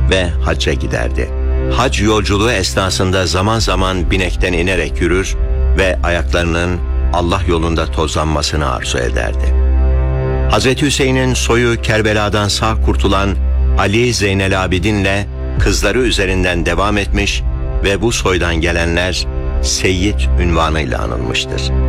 ve hacca giderdi. Hac yolculuğu esnasında zaman zaman binekten inerek yürür ve ayaklarının Allah yolunda tozlanmasını arzu ederdi. Hz. Hüseyin'in soyu Kerbela'dan sağ kurtulan Ali Zeynel Abidin'le kızları üzerinden devam etmiş ve bu soydan gelenler Seyyid unvanıyla anılmıştır.